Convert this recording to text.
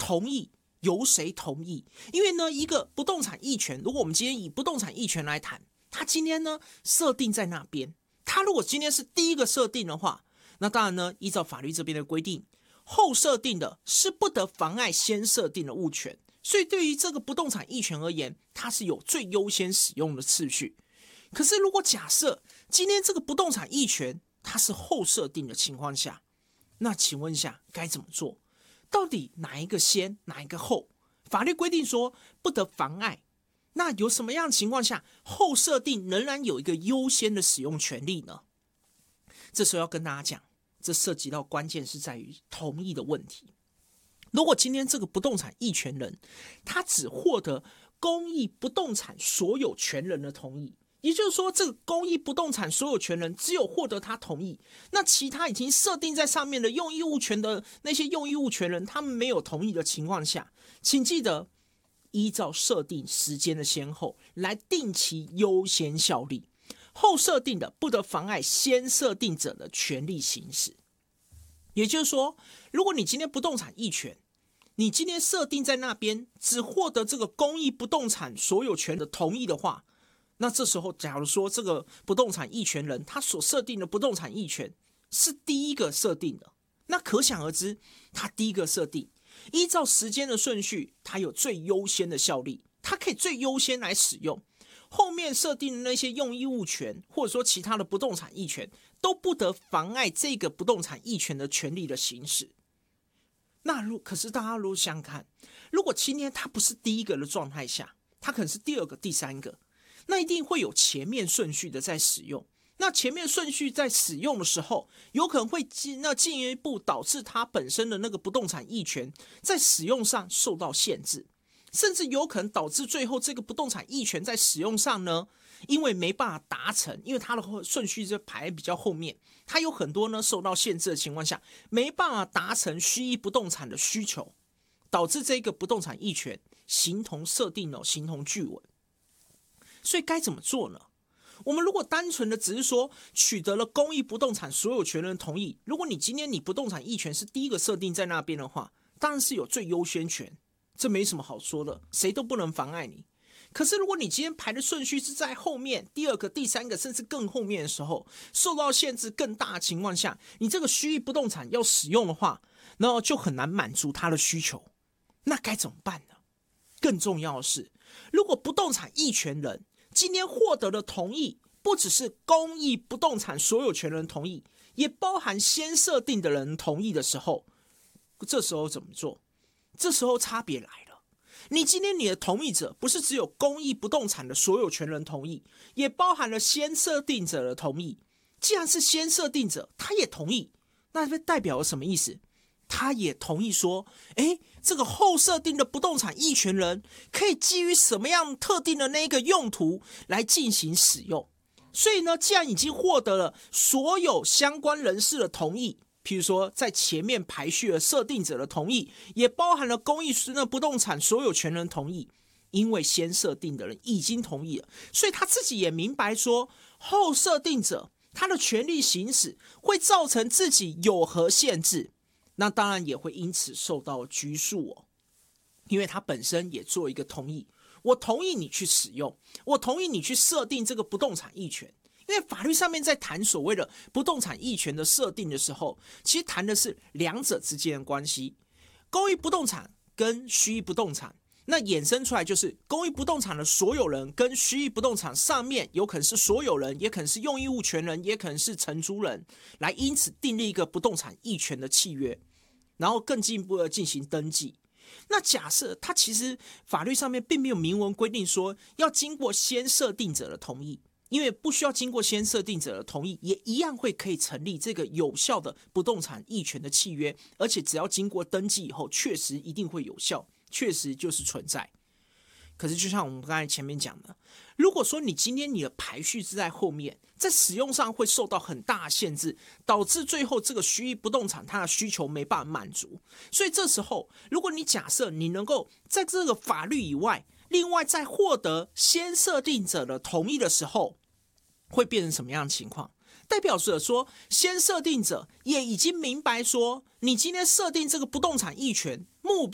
同意由谁同意？因为呢，一个不动产役权，如果我们今天以不动产役权来谈，它今天呢设定在那边，它如果今天是第一个设定的话，那当然呢，依照法律这边的规定，后设定的是不得妨碍先设定的物权，所以对于这个不动产役权而言，它是有最优先使用的次序。可是如果假设今天这个不动产役权它是后设定的情况下，那请问一下该怎么做？到底哪一个先，哪一个后？法律规定说不得妨碍，那有什么样的情况下后设定仍然有一个优先的使用权利呢？这时候要跟大家讲，这涉及到关键是在于同意的问题。如果今天这个不动产役权人他只获得公益不动产所有权人的同意，也就是说这个公益不动产所有权人只有获得他同意，那其他已经设定在上面的用益物权的那些用益物权人他们没有同意的情况下，请记得依照设定时间的先后来定其优先效力，后设定的不得妨碍先设定者的权利行使。也就是说，如果你今天不动产役权，你今天设定在那边只获得这个公益不动产所有权的同意的话，那这时候假如说这个不动产役权人他所设定的不动产役权是第一个设定的，那可想而知他第一个设定依照时间的顺序，他有最优先的效力，他可以最优先来使用，后面设定的那些用益物权或者说其他的不动产役权都不得妨碍这个不动产役权的权利的行使。那可是大家如果想想看，如果今天他不是第一个的状态下，他可能是第二个第三个，那一定会有前面顺序的在使用，那前面顺序在使用的时候，有可能会进一步导致它本身的那个不动产役权在使用上受到限制，甚至有可能导致最后这个不动产役权在使用上呢，因为没办法达成，因为它的顺序就排比较后面，它有很多呢受到限制的情况下，没办法达成虚役不动产的需求，导致这个不动产役权形同设定形同具文。所以该怎么做呢？我们如果单纯的只是说取得了公益不动产所有权人同意，如果你今天你不动产役权是第一个设定在那边的话，当然是有最优先权，这没什么好说的，谁都不能妨碍你。可是如果你今天排的顺序是在后面第二个第三个甚至更后面的时候，受到限制更大的情况下，你这个虚役不动产要使用的话，那就很难满足他的需求，那该怎么办呢？更重要的是，如果不动产役权人今天获得的同意不只是公益不动产所有权人同意，也包含先设定的人同意的时候，这时候怎么做？这时候差别来了，你今天你的同意者不是只有公益不动产的所有权人同意，也包含了先设定者的同意。既然是先设定者他也同意，那代表了什么意思？他也同意说，这个后设定的不动产役权人可以基于什么样特定的那个用途来进行使用。所以呢，既然已经获得了所有相关人士的同意，譬如说在前面排序了设定者的同意，也包含了公益不动产所有权人同意，因为先设定的人已经同意了，所以他自己也明白说，后设定者他的权利行使会造成自己有何限制，那当然也会因此受到拘束因为他本身也做一个同意，我同意你去使用，我同意你去设定这个不动产役权。因为法律上面在谈所谓的不动产役权的设定的时候，其实谈的是两者之间的关系，公益不动产跟虚役不动产，那衍生出来就是公益不动产的所有人跟虚役不动产上面有可能是所有人，也可能是用益物权人，也可能是承租人，来因此订立一个不动产役权的契约，然后更进一步的进行登记。那假设他其实法律上面并没有明文规定说要经过先设定者的同意，因为不需要经过先设定者的同意，也一样会可以成立这个有效的不动产役权的契约，而且只要经过登记以后，确实一定会有效，确实就是存在。可是就像我们刚才前面讲的，如果说你今天你的排序是在后面，在使用上会受到很大的限制，导致最后这个虚役不动产它的需求没办法满足，所以这时候如果你假设你能够在这个法律以外，另外在获得先设定者的同意的时候，会变成什么样的情况？代表着说，先设定者也已经明白说，你今天设定这个不动产役权目